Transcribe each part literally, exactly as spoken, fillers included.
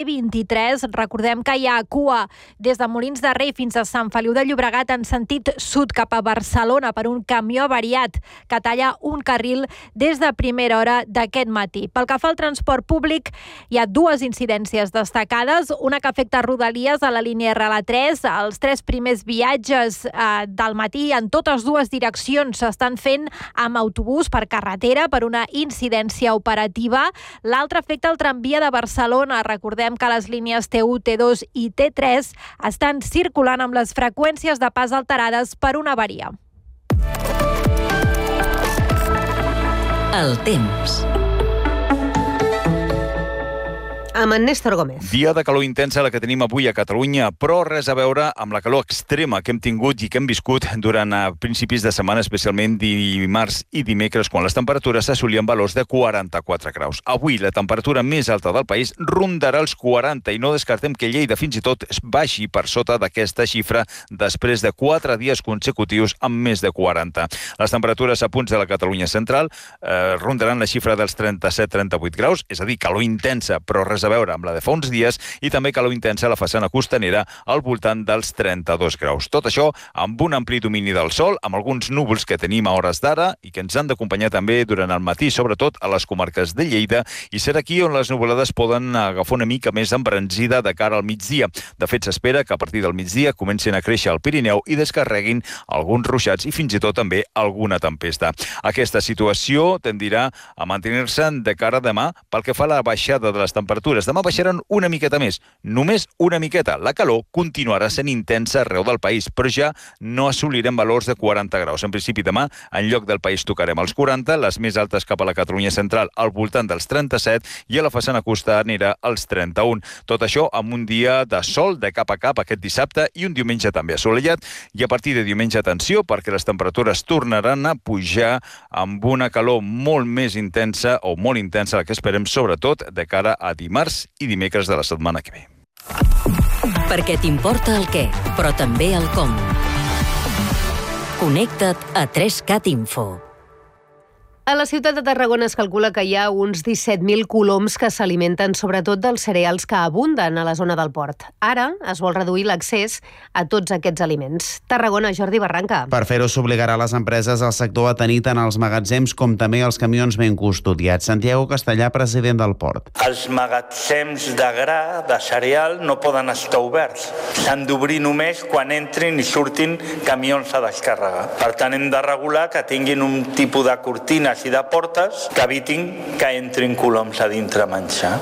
vint-i-tres. Recordem que hi ha cua des de Molins de Rei fins a Sant Feliu de Llobregat en sentit sud cap a Barcelona per un camió avariat que talla un carril des de primera hora d'aquest matí. Pel que fa al transport públic, hi ha dues incidències destacades, una que afecta Rodalies a la línia R L tres. Els tres primers viatges eh, del matí en totes dues direccions s'estan fent amb autobús per carretera per una incidència operativa. L'altre afecta el tramvia de Barcelona. Recordem que les línies T u, T dos i T tres estan circulant amb les freqüències de pas alterades per una avaria. El temps. Amb en Néstor Gómez. Dia de calor intensa la que tenim avui a Catalunya, però res a veure amb la calor extrema que hem tingut i que hem viscut durant a principis de setmana, especialment dimarts i dimecres, quan les temperatures s'assolien valors de quaranta-quatre graus. Avui la temperatura més alta del país rondarà els quaranta i no descartem que Lleida fins i tot es baixi per sota d'aquesta xifra després de quatre dies consecutius amb més de quaranta. Les temperatures a punts de la Catalunya central eh, rondaran la xifra dels trenta-set a trenta-vuit graus, és a dir, calor intensa, però res a veure amb la de fa uns dies, i també calor intensa a la façana costanera al voltant dels trenta-dos graus. Tot això amb un ampli domini del sol, amb alguns núvols que tenim a hores d'ara i que ens han d'acompanyar també durant el matí, sobretot a les comarques de Lleida, i serà aquí on les nuvolades poden agafar una mica més embranzida de cara al migdia. De fet, s'espera que a partir del migdia comencin a créixer al Pirineu i descarreguin alguns ruixats i fins i tot també alguna tempesta. Aquesta situació tendirà a mantenir-se de cara a demà pel que fa a la baixada de les temperatures. Demà baixaran una miqueta més, només una miqueta. La calor continuarà sent intensa arreu del país, però ja no assolirem valors de quaranta graus. En principi demà, en lloc del país tocarem els quaranta, les més altes cap a la Catalunya central al voltant dels trenta-set i a la façana costanera als trenta-un. Tot això amb un dia de sol de cap a cap aquest dissabte i un diumenge també assolellat, i a partir de diumenge, atenció, perquè les temperatures tornaran a pujar amb una calor molt més intensa o molt intensa la que esperem, sobretot de cara a dimarts i dimecres de la setmana que ve. Perquè t'importa el què, però també el com. Connecta't a tres cat info. A la ciutat de Tarragona es calcula que hi ha uns disset mil coloms que s'alimenten sobretot dels cereals que abunden a la zona del port. Ara es vol reduir l'accés a tots aquests aliments. Tarragona, Jordi Barranca. Per fer-ho s'obligarà les empreses del sector a tenir tant els magatzems com també els camions ben custodiats. Santiago Castellà, president del port. Els magatzems de gra, de cereal, no poden estar oberts. S'han d'obrir només quan entrin i surtin camions a descàrrega. Per tant, hem de regular que tinguin un tipus de cortines i de portes que evitin que entrin coloms a dintre a menjar.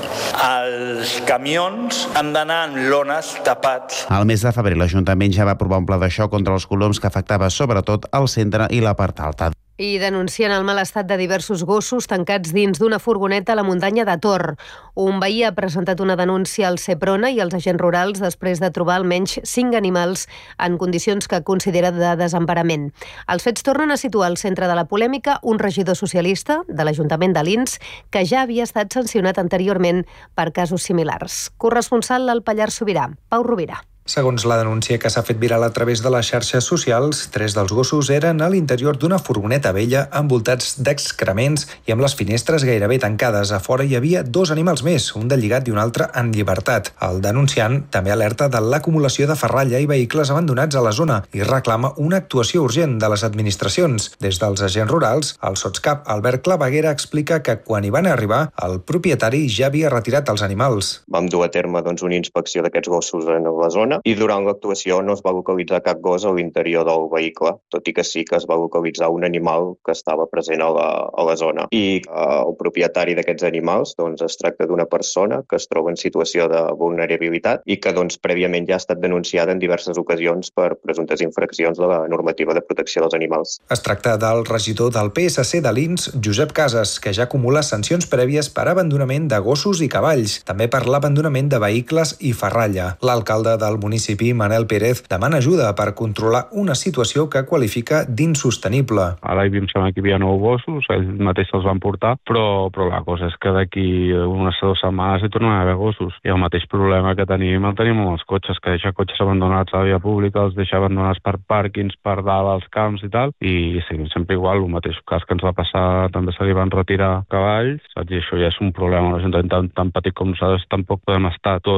Els camions han d'anar amb lones tapats. Al mes de febrer l'Ajuntament ja va aprovar un pla de xoc contra els coloms que afectava sobretot el centre i la part alta. I denuncien el mal estat de diversos gossos tancats dins d'una furgoneta a la muntanya de Tor. Un veí ha presentat una denúncia al Seprona i als agents rurals després de trobar almenys cinc animals en condicions que considera de desemparament. Els fets tornen a situar al centre de la polèmica un regidor socialista de l'Ajuntament de Lins que ja havia estat sancionat anteriorment per casos similars. Corresponsal al Pallars Sobirà, Pau Rovira. Segons la denúncia que s'ha fet viral a través de les xarxes socials, tres dels gossos eren a l'interior d'una furgoneta vella envoltats d'excrements i amb les finestres gairebé tancades. A fora hi havia dos animals més, un de lligat i un altre en llibertat. El denunciant també alerta de l'acumulació de ferralla i vehicles abandonats a la zona i reclama una actuació urgent de les administracions. Des dels agents rurals, el sotscap Albert Claveguera explica que quan hi van arribar, el propietari ja havia retirat els animals. Vam dur a terme doncs, una inspecció d'aquests gossos en la zona i durant l'actuació no es va localitzar cap gos a l'interior del vehicle, tot i que sí que es va localitzar un animal que estava present a la, a la zona. I eh, el propietari d'aquests animals doncs, es tracta d'una persona que es troba en situació de vulnerabilitat i que doncs, prèviament ja ha estat denunciada en diverses ocasions per presumptes infraccions de la normativa de protecció dels animals. Es tracta del regidor del P S C de Lins, Josep Casas, que ja acumula sancions prèvies per abandonament de gossos i cavalls, també per l'abandonament de vehicles i ferralla. L'alcalde del municipi, Manel Pérez, demana ajuda per controlar una situació que qualifica d'insostenible. Ara hi em sembla que hi havia nou gossos, ells mateixos els van portar, però, però la cosa és que d'aquí unes dues setmanes hi tornen a haver gossos. I el mateix problema que tenim el tenim amb els cotxes, que deixa cotxes abandonats a la via pública, els deixa abandonats per pàrquings, per dalt als camps i tal, i sí, sempre igual, el mateix cas que ens va passar, també se li van retirar cavalls, saps? I això ja és un problema, l'Ajuntament tan, tan petit com nosaltres tampoc podem estar tot